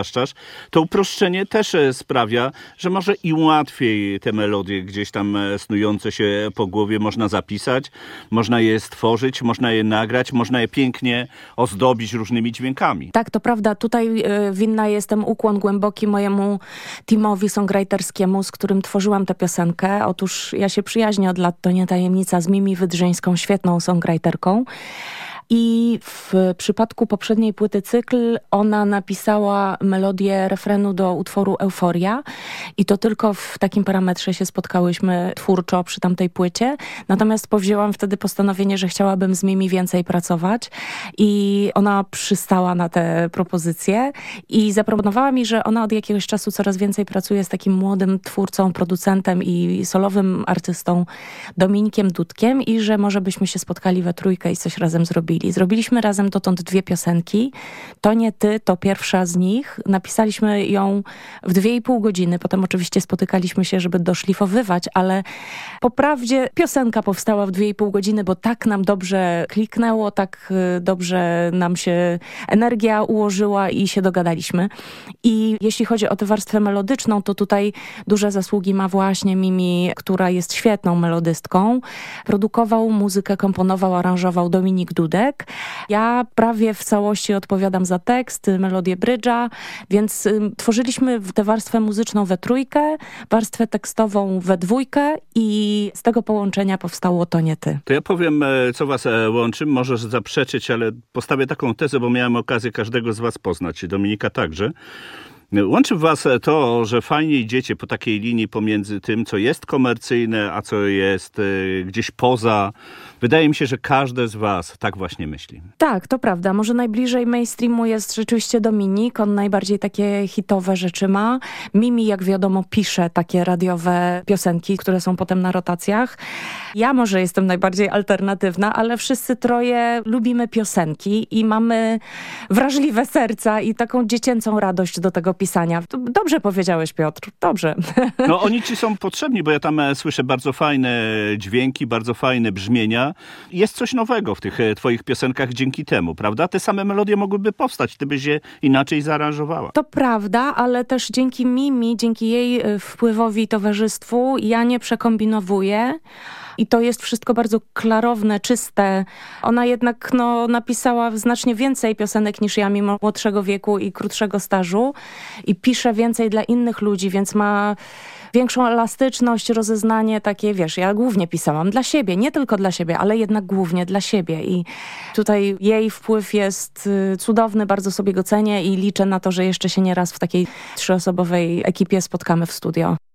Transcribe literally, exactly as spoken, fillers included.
upraszczasz, to uproszczenie też sprawia, że może i łatwiej te melodie gdzieś tam snujące się po głowie można zapisać, można je stworzyć, można je nagrać, można je pięknie ozdobić różnymi dźwiękami. Tak, to prawda. Tutaj winna jestem ukłon głęboki mojemu teamowi songwriterskiemu, z którym tworzyłam tę piosenkę. Otóż ja się przyjaźnię od lat, to nie tajemnica, z Mimi Wydrzyńską, świetną songwriterką. I w przypadku poprzedniej płyty Cykl ona napisała melodię refrenu do utworu Euforia i to tylko w takim parametrze się spotkałyśmy twórczo przy tamtej płycie. Natomiast powzięłam wtedy postanowienie, że chciałabym z Mimi więcej pracować i ona przystała na tę propozycję i zaproponowała mi, że ona od jakiegoś czasu coraz więcej pracuje z takim młodym twórcą, producentem i solowym artystą Dominikiem Dudkiem i że może byśmy się spotkali we trójkę i coś razem zrobili. Zrobiliśmy razem dotąd dwie piosenki. To nie ty, to pierwsza z nich. Napisaliśmy ją w dwie i pół godziny. Potem oczywiście spotykaliśmy się, żeby doszlifowywać, ale po prawdzie piosenka powstała w dwie i pół godziny, bo tak nam dobrze kliknęło, tak dobrze nam się energia ułożyła i się dogadaliśmy. I jeśli chodzi o tę warstwę melodyczną, to tutaj duże zasługi ma właśnie Mimi, która jest świetną melodystką. Produkował muzykę, komponował, aranżował Dominik Dudek. Ja prawie w całości odpowiadam za tekst, melodię brydża, więc y, tworzyliśmy tę warstwę muzyczną we trójkę, warstwę tekstową we dwójkę i z tego połączenia powstało To nie ty. To ja powiem, co was łączy. Możesz zaprzeczyć, ale postawię taką tezę, bo miałem okazję każdego z was poznać, Dominika także. Łączy was to, że fajnie idziecie po takiej linii pomiędzy tym, co jest komercyjne, a co jest y, gdzieś poza. Wydaje mi się, że każde z was tak właśnie myśli. Tak, to prawda. Może najbliżej mainstreamu jest rzeczywiście Dominik. On najbardziej takie hitowe rzeczy ma. Mimi, jak wiadomo, pisze takie radiowe piosenki, które są potem na rotacjach. Ja może jestem najbardziej alternatywna, ale wszyscy troje lubimy piosenki i mamy wrażliwe serca i taką dziecięcą radość do tego pisania. Dobrze powiedziałeś, Piotr. Dobrze. No oni ci są potrzebni, bo ja tam słyszę bardzo fajne dźwięki, bardzo fajne brzmienia. Jest coś nowego w tych twoich piosenkach dzięki temu, prawda? Te same melodie mogłyby powstać, ty byś je inaczej zaaranżowała. To prawda, ale też dzięki Mimi, dzięki jej wpływowi i towarzystwu ja nie przekombinowuję. I to jest wszystko bardzo klarowne, czyste. Ona jednak no, napisała znacznie więcej piosenek niż ja, mimo młodszego wieku i krótszego stażu. I pisze więcej dla innych ludzi, więc ma większą elastyczność, rozeznanie takie, wiesz, ja głównie pisałam dla siebie, nie tylko dla siebie, ale jednak głównie dla siebie. I tutaj jej wpływ jest cudowny, bardzo sobie go cenię i liczę na to, że jeszcze się nieraz w takiej trzyosobowej ekipie spotkamy w studio.